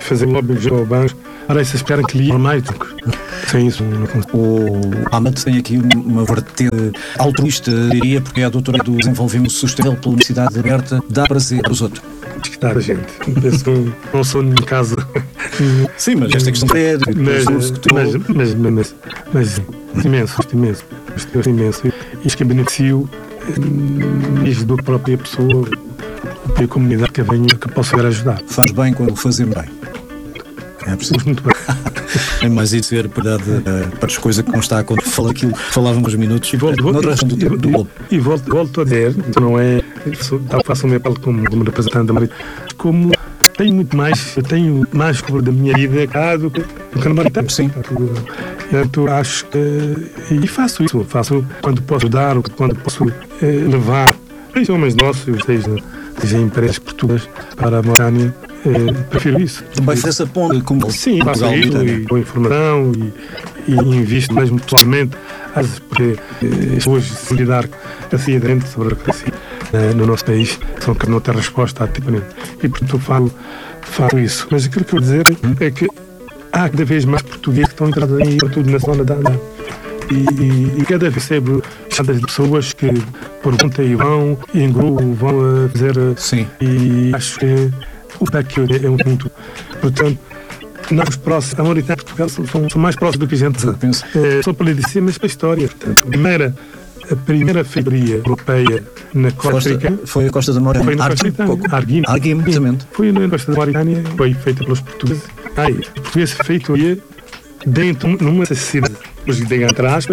fazer lobby ao banco. Ora, se esperam que lhe mais do que sem isso não consegue. O Ahmed tem aqui uma vertente altruísta, diria, porque é a doutora do desenvolvimento sustentável pela Universidade Aberta, dá prazer aos outros. Está a gente. Não sou nenhum caso. Sim, mas esta questão é mas imenso. E acho que beneficio da própria pessoa, da comunidade que venha, que possa vir ajudar. Faz bem quando fazer bem. É preciso. Muito bem. É mais isso ver para as coisas que não está quando fala aquilo, falava uns minutos e volto a dizer, não é, faço o meu papel como representante da Maritana, como tenho mais cobertura da minha vida cá do que na Maritana. Sim. Portanto, acho que e faço quando posso dar, quando posso levar, seja homens nossos, seja empresas portuguesas para a Mauritânia. Prefiro isso. Também faz essa ponte como sim, faço isso e com informação e invisto mesmo pessoalmente, porque hoje se lidar assim adentro sobre a democracia no nosso país são que não tem resposta ativamente. E portanto falo isso. Mas aquilo que eu dizer é que há cada vez mais portugueses que estão entrados aí para tudo na zona da Ana. E cada vez recebo chamadas de pessoas que perguntam e vão e em grupo vão a fazer. Sim. E acho que o PEC é um ponto. Portanto, nós próximos, a Mauritânia e Portugal são mais próximos do que a gente pensa. Só para lhe dizer, mas para a história. Portanto, a primeira feitoria europeia na costa africana foi a costa da Mauritânia. Foi na costa africana. Arguim, precisamente. Foi na costa da Mauritânia, foi feita pelos portugueses. Os portugueses feitoria dentro numa cidade. Os de entre aspas,